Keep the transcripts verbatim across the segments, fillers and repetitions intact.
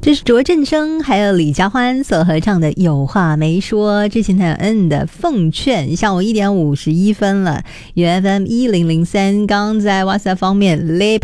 这是卓振生还有李佳欢所合唱的《有话没说》，之前还有 N 的奉劝。下午一点五十一分了 ，U F M 一零零三。刚刚在 WhatsApp 方面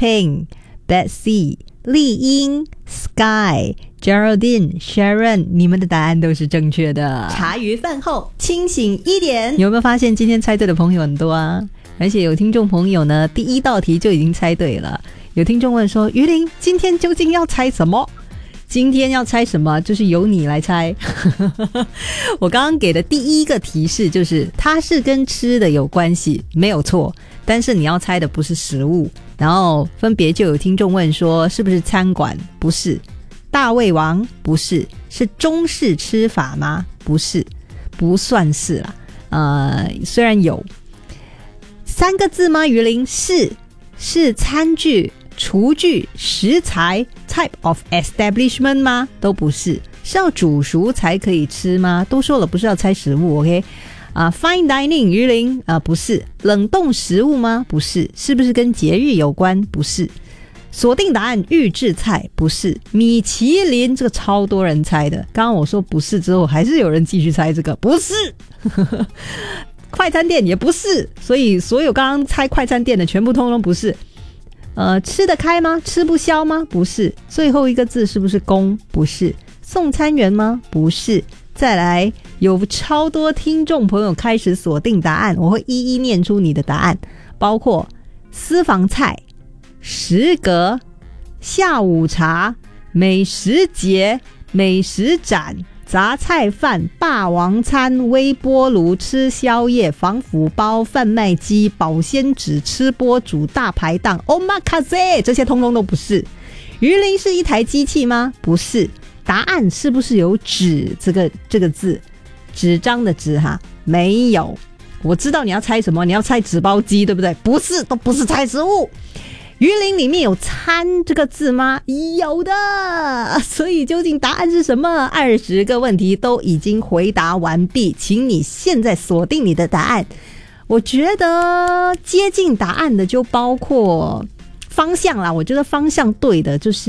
，Leping、Betsy、丽英、Sky、Geraldine、Sharon， 你们的答案都是正确的。茶余饭后清醒一点，有没有发现今天猜对的朋友很多啊？而且有听众朋友呢，第一道题就已经猜对了。有听众问说：“于玲，今天究竟要猜什么？”今天要猜什么，就是由你来猜。我刚刚给的第一个提示就是它是跟吃的有关系，没有错，但是你要猜的不是食物。然后分别就有听众问说是不是餐馆，不是。大胃王，不是。是中式吃法吗？不是，不算是啦。呃，虽然有三个字吗？于林，是是餐具、厨具、食材 type of establishment 吗？都不是。是要煮熟才可以吃吗？都说了不是要猜食物 OK 啊、uh, Fine dining 于林啊、呃、不是。冷冻食物吗？不是。是不是跟节日有关？不是。锁定答案预制菜，不是。米其林，这个超多人猜的，刚刚我说不是之后还是有人继续猜这个，不是。快餐店也不是，所以所有刚刚猜快餐店的全部通通不是。呃，吃得开吗？吃不消吗？不是。最后一个字是不是公？不是。送餐员吗？不是。再来，有超多听众朋友开始锁定答案，我会一一念出你的答案，包括私房菜、食阁、下午茶、美食节、美食展、杂菜饭、霸王餐、微波炉、吃宵夜、防腐包、贩卖机、保鲜纸、吃播主、大排档、omakase， 这些通通都不是。鱼鳞是一台机器吗？不是。答案是不是有纸这个这个字？纸张的纸哈，没有。我知道你要猜什么，你要猜纸包鸡对不对？不是，都不是猜食物。鱼鳞里面有餐这个字吗？有的。所以究竟答案是什么？二十个问题都已经回答完毕，请你现在锁定你的答案。我觉得接近答案的就包括方向啦，我觉得方向对的就是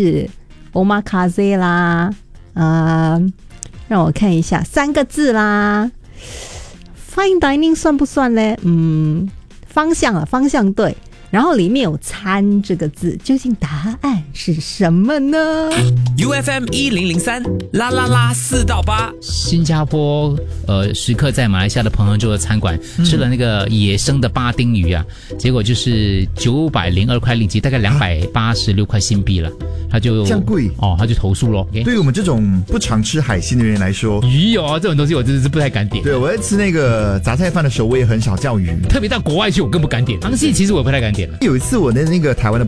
omakase 啦，呃，让我看一下三个字啦。Fine dining 算不算呢？嗯，方向啊，方向对。然后里面有餐这个字，究竟答案是什么呢 ？U F M 一零零三啦啦啦四到八， 新加坡呃食客在马来西亚的朋友做的餐馆、嗯、吃了那个野生的巴丁鱼啊，结果就是九百零二块令吉，大概两百八十六块新币了，他就这样贵哦，他就投诉咯。 对于我们这种不常吃海鲜的人来说， 鱼哦这种东西我真的是不太敢点。 对，我在吃那个杂菜饭的时候，我也很少叫鱼， 特别到国外去我更不敢点。螃蟹其实我也不太敢点。 有一次我的那个台湾的